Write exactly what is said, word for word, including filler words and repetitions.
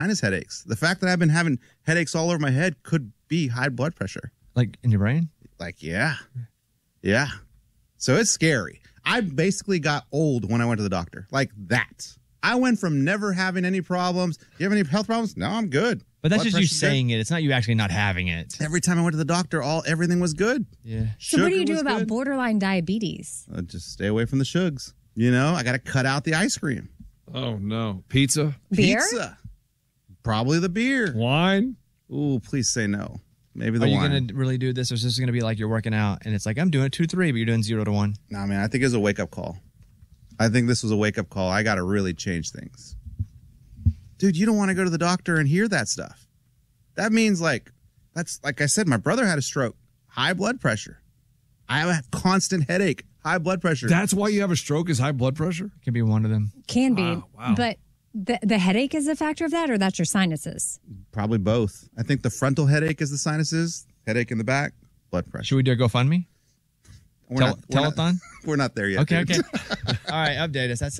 sinus headaches. The fact that I've been having headaches all over my head could be high blood pressure. Like in your brain? Like, yeah. Yeah. So it's scary. I basically got old when I went to the doctor. Like that. I went from never having any problems. You have any health problems? No, I'm good. But that's Blood just you pressure's saying good. it. It's not you actually not having it. Every time I went to the doctor, all everything was good. Yeah. So what do Sugar you do was about good. borderline diabetes? Uh, just stay away from the sugars. You know, I got to cut out the ice cream. Oh, no. Pizza? Beer? Pizza. Probably the beer. Wine? Ooh, please say no. Maybe the Are you wine. going to really do this, or is this going to be like you're working out and it's like, I'm doing two to three, but you're doing zero to one? Nah, man, I think it was a wake-up call. I think this was a wake-up call. I got to really change things. Dude, you don't want to go to the doctor and hear that stuff. That means, like, that's like I said, my brother had a stroke, high blood pressure. I have a constant headache, high blood pressure. That's why you have a stroke is high blood pressure? Could be one of them. Can be. Wow, wow. But the, the headache is a factor of that, or that's your sinuses? Probably both. I think the frontal headache is the sinuses, headache in the back, blood pressure. Should we do a GoFundMe? We're Tele- not- we're not- telethon? We're not there yet. Okay, dude. okay. All right, update us. That's